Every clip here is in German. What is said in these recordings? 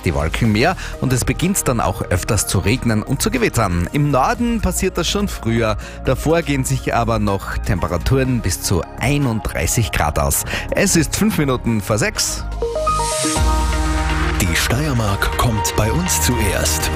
etwas die Wolken mehr und es beginnt dann auch öfters zu regnen und zu gewittern. Im Norden passiert das schon früher. Davor gehen sich aber noch Temperaturen bis zu 31 Grad aus. Es ist 5 Minuten vor 6. Die Steiermark kommt bei uns zuerst.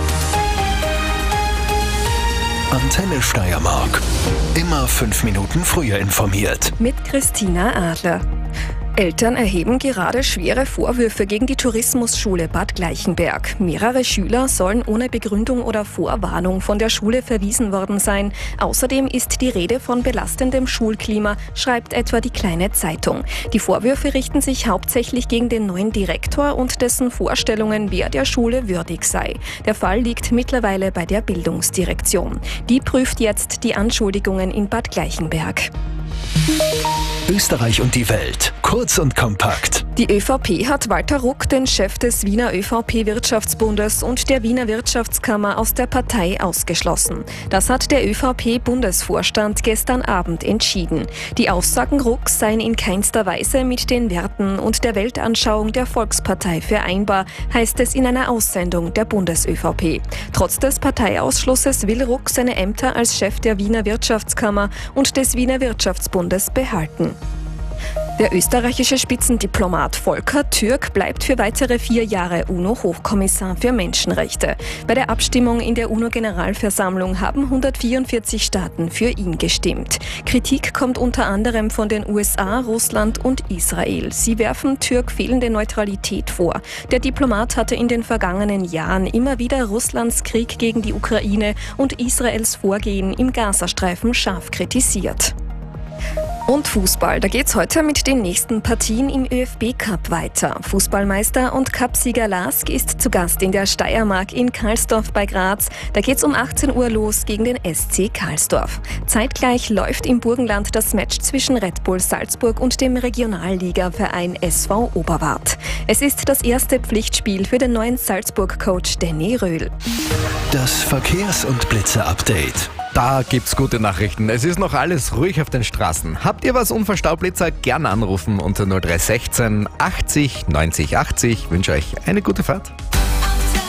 Antenne Steiermark. Immer 5 Minuten früher informiert. Mit Christina Adler. Eltern erheben gerade schwere Vorwürfe gegen die Tourismusschule Bad Gleichenberg. Mehrere Schüler sollen ohne Begründung oder Vorwarnung von der Schule verwiesen worden sein. Außerdem ist die Rede von belastendem Schulklima, schreibt etwa die Kleine Zeitung. Die Vorwürfe richten sich hauptsächlich gegen den neuen Direktor und dessen Vorstellungen, wer der Schule würdig sei. Der Fall liegt mittlerweile bei der Bildungsdirektion. Die prüft jetzt die Anschuldigungen in Bad Gleichenberg. Österreich und die Welt. Kurz und kompakt. Die ÖVP hat Walter Ruck, den Chef des Wiener ÖVP-Wirtschaftsbundes und der Wiener Wirtschaftskammer aus der Partei ausgeschlossen. Das hat der ÖVP-Bundesvorstand gestern Abend entschieden. Die Aussagen Rucks seien in keinster Weise mit den Werten und der Weltanschauung der Volkspartei vereinbar, heißt es in einer Aussendung der Bundes-ÖVP. Trotz des Parteiausschlusses will Ruck seine Ämter als Chef der Wiener Wirtschaftskammer und des Wiener Wirtschaftsbundes behalten. Der österreichische Spitzendiplomat Volker Türk bleibt für weitere 4 Jahre UNO-Hochkommissar für Menschenrechte. Bei der Abstimmung in der UNO-Generalversammlung haben 144 Staaten für ihn gestimmt. Kritik kommt unter anderem von den USA, Russland und Israel. Sie werfen Türk fehlende Neutralität vor. Der Diplomat hatte in den vergangenen Jahren immer wieder Russlands Krieg gegen die Ukraine und Israels Vorgehen im Gazastreifen scharf kritisiert. Und Fußball, da geht's heute mit den nächsten Partien im ÖFB-Cup weiter. Fußballmeister und Cupsieger LASK ist zu Gast in der Steiermark in Karlsdorf bei Graz. Da geht's um 18 Uhr los gegen den SC Karlsdorf. Zeitgleich läuft im Burgenland das Match zwischen Red Bull Salzburg und dem Regionalligaverein SV Oberwart. Es ist das erste Pflichtspiel für den neuen Salzburg-Coach Danny Röhl. Das Verkehrs- und Blitze-Update. Da gibt's gute Nachrichten. Es ist noch alles ruhig auf den Straßen. Habt ihr was Unverstaublitzer? Gern anrufen unter 0316 80 90 80. Ich wünsche euch eine gute Fahrt.